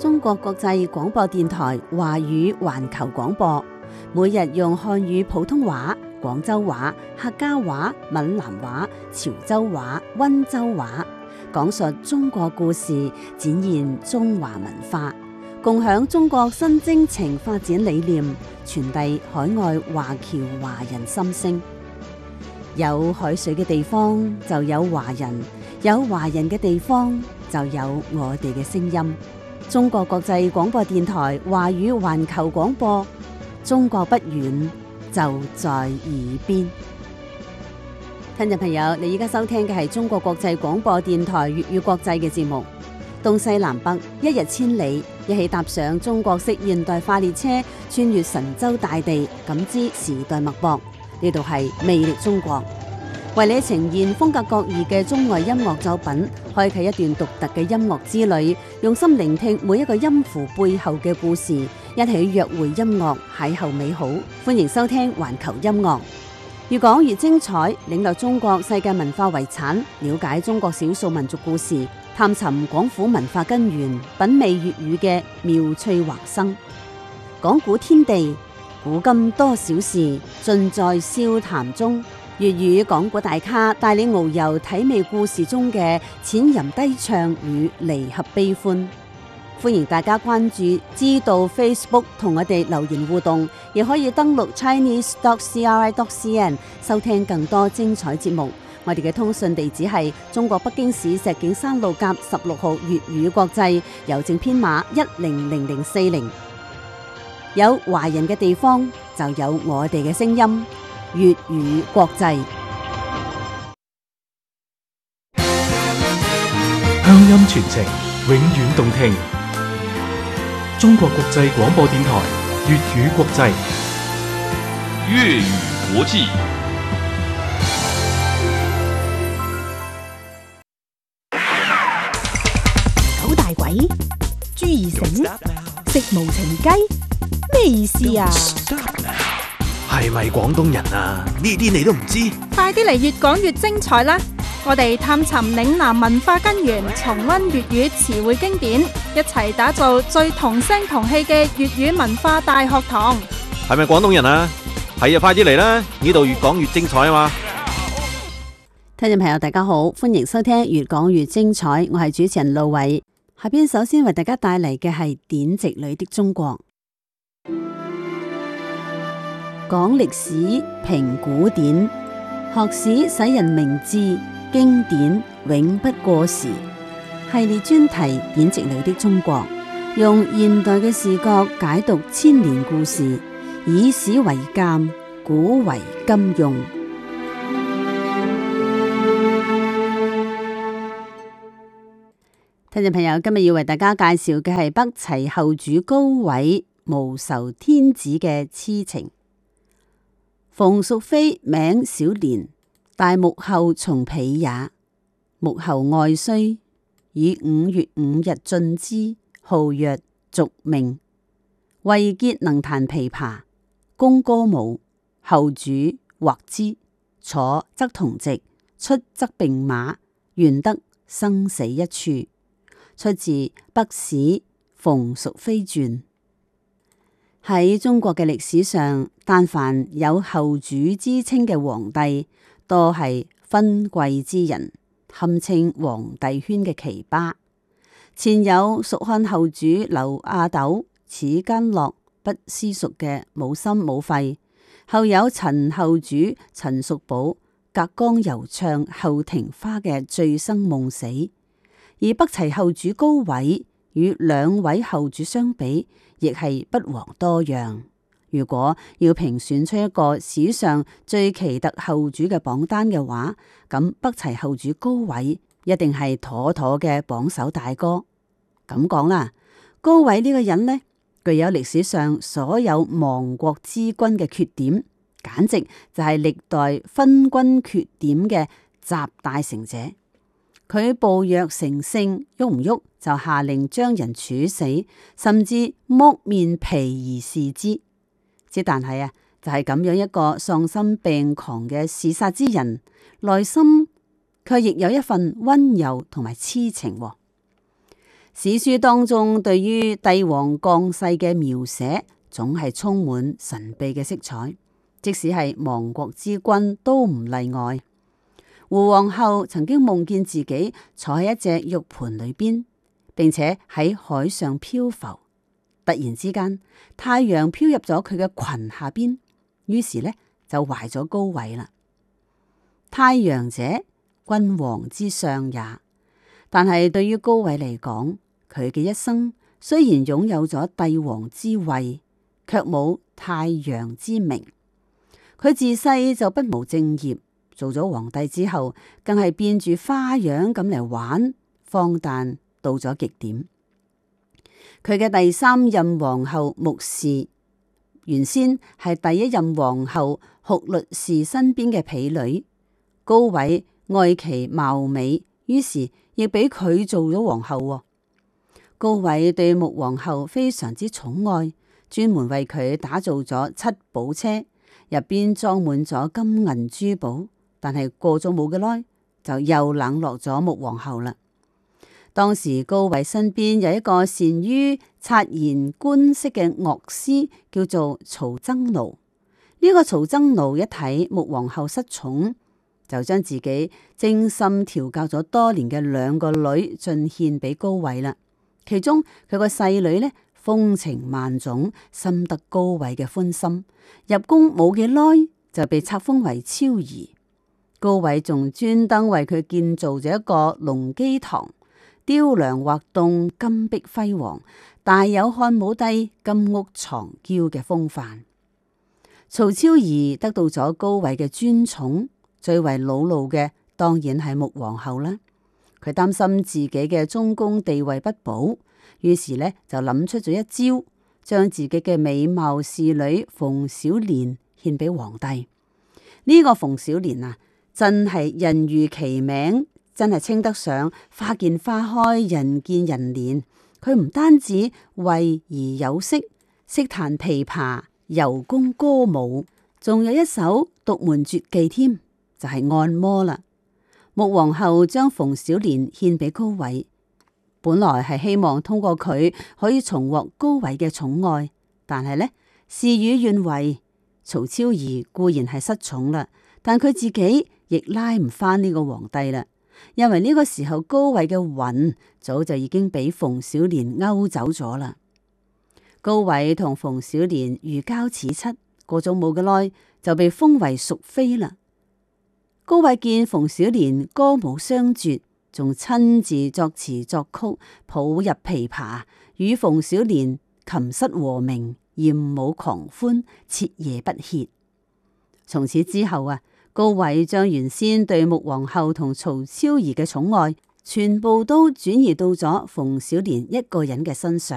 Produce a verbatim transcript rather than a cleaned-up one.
中國國際廣播電台華語環球廣播，每日用漢語普通話、廣州話、客家話、閩南話、潮州話、溫州話，講述中國故事，展現中華文化，共享中國新征程發展理念，傳遞海外華僑華人心聲。有海水嘅地方就有華人，有華人嘅地方就有我哋嘅聲音。中國國際廣播電台華語環球廣播，中國不遠，就在耳邊。聽眾朋友，你而家收聽嘅係中國國際廣播電台粵語國際嘅節目。東西南北，一日千里，一起踏上中國式現代化列車，穿越神州大地，感知時代脈搏。呢度係魅力中國，為你呈現風格各異嘅中外音樂作品，開啟一段獨特嘅音樂之旅，用心聆聽每一個音符背後嘅故事，一起約會音樂，邂逅美好。歡迎收聽環球音樂，越講越精彩，領略中國世界文化遺產，了解中國少數民族故事，探尋廣府文化根源，品味粵語嘅妙趣橫生。講古天地，古今多少事，盡在笑談中。粵語講古大咖帶你遨遊體味故事中嘅淺吟低唱與離合悲歡。歡迎大家關注知道 Facebook 同我哋留言互動，亦可以登錄 chinese dot c r i dot c n 收聽更多精彩節目。我哋嘅通訊地址係中國北京市石景山路甲十六號粵語國際，郵政編碼一零零零四零。有華人嘅地方就有我哋嘅聲音，粵語國際。 鄉音傳情，永遠動聽。中國國際廣播電台粵語國際， 粵語國際。 九大鬼、朱二嬸、食無情雞，咩意思啊？ 係咪廣東人啊？呢啲你都唔知？ 快啲嚟越講越精彩啦！我哋探尋嶺南文化根源，重溫粵語詞彙經典，一齊打造最同聲同氣嘅粵語文化大學堂。 係咪廣東人啊？係啊，快啲嚟啦！呢度越講越精彩啊嘛！ 聽眾朋友大家好，歡迎收聽越講越精彩，我係主持人路偉。下邊首先為大家帶嚟嘅係典籍裏的中國。講歷史，評古典，學史使人明智，經典永不過時。系列專題典籍裏的中國，用現代嘅視角解讀千年故事，以史為鑑，古為今用。聽眾朋友，今日要為大家介紹嘅係北齊後主高緯無仇天子嘅癡情。馮淑妃名小蓮，大穆后從婢也。穆后愛須，以五月五日進之，號曰續命。慧潔能彈琵琶，工歌舞，後主獲之，坐則同席，出則並馬，願得生死一處。出自《北史馮淑妃傳》。喺中國嘅歷史上，但凡有後主之稱嘅皇帝，多係勳貴之人，堪稱皇帝圈嘅奇葩。前有蜀漢後主劉阿斗，此間樂不思蜀嘅冇心冇肺；後有陳後主陳叔寶，隔江猶唱後庭花嘅醉生夢死。而北齊後主高緯與兩位後主相比，亦係不遑多讓。如果要評選出一個史上最奇特後主嘅榜單嘅話，咁北齊後主高緯一定係妥妥嘅榜首大哥。咁講啦，高緯呢個人呢，具有歷史上所有亡國之君嘅缺點，簡直就係歷代昏君缺點嘅集大成者。佢暴虐成性，喐唔喐就下令將人處死，甚至剝面皮而視之。之但係啊，就係咁樣一個喪心病狂嘅嗜殺之人，內心卻亦有一份溫柔同埋癡情。 史書當中對於帝王降世嘅描寫，總係充滿神秘嘅色彩，即使係亡國之君都唔例外。胡皇后曾經夢見自己坐喺一隻玉盤裏邊，並且喺海上漂浮。突然之間，太陽飄入咗佢嘅裙下邊，於是呢就懷咗高位啦。太陽者，君王之相也。但係對於高位嚟講，佢嘅一生雖然擁有咗帝王之位，卻冇太陽之名。佢自細就不務正業。做咗皇帝之後，更係變住花樣咁嚟玩，放誕到咗極點。佢嘅第三任皇后穆氏，原先係第一任皇后酷律氏身邊嘅婢女。高位愛其貌美，於是亦俾佢做咗皇后。高位對穆皇后非常之寵愛，專門為佢打造咗七寶車，入邊裝滿咗金銀珠寶。但係過咗冇幾耐，就又冷落咗穆皇后啦。當時高位身邊有一個善於察言觀色嘅樂師，叫做曹增奴。呢、這個曹增奴一睇穆皇后失寵，就將自己精心調教咗多年嘅兩個女進獻俾高位啦。其中佢個細女呢，風情萬種，深得高位嘅歡心。入宮冇幾耐，就被冊封為超儀。高位仲專登為佢建造咗一個隆基堂，雕梁畫棟，金碧輝煌，大有漢武帝金屋藏嬌嘅風範。曹超儀得到咗高位嘅尊寵，最為惱怒嘅當然係穆皇后啦。佢擔心自己嘅中宮地位不保，於是呢就諗出咗一招，將自己嘅美貌侍女馮小蓮獻俾皇帝。呢、這個馮小蓮啊，真係人如其名，真係稱得上花見花開，人見人憐。佢唔單止慧而有識，識彈琵琶，游弓歌舞，仲有一手獨門絕技添，就係、是、按摩啦。穆皇后將馮小蓮獻俾高位，本來係希望通過佢可以重獲高位嘅寵愛，但係呢，事與願違，曹超儀固然係失寵啦，但佢自己亦拉唔翻呢個皇帝啦，因為呢個時候高位嘅魂早就已經俾馮小蓮勾走咗啦。高位同馮小蓮如膠似漆，過咗冇幾耐就被封為淑妃啦。高位見馮小蓮歌舞雙絕，仲親自作詞作曲，譜入琵琶，與馮小蓮琴瑟和鳴，艷舞狂歡，徹夜不歇。從此之後啊，高位將原先對穆皇后同曹超儀嘅寵愛，全部都轉移到咗馮小蓮一個人嘅身上。